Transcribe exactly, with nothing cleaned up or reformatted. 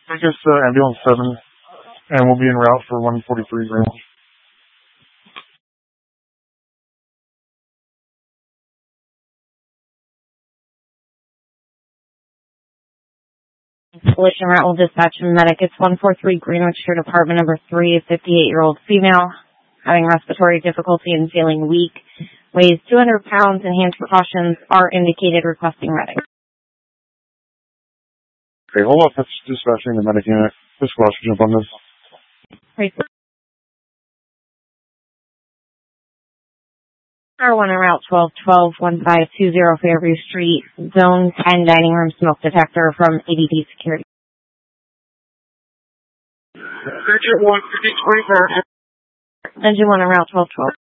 I guess uh, ambulance seven, and we'll be en route for one forty-three Greenwich. Collision route will dispatch a medic. It's one forty-three Greenwich Street, apartment number three, a fifty-eight-year-old female having respiratory difficulty and feeling weak. Weighs two hundred pounds and hand precautions are indicated, requesting medic. Okay, hold up. That's dispatching the medic unit. This squad should jump on this. Right. R one on route twelve twelve, one five two zero Fairview Street, zone ten dining room smoke detector from A D P Security. Engine one, fifty twenty-four. Engine one on route twelve twelve.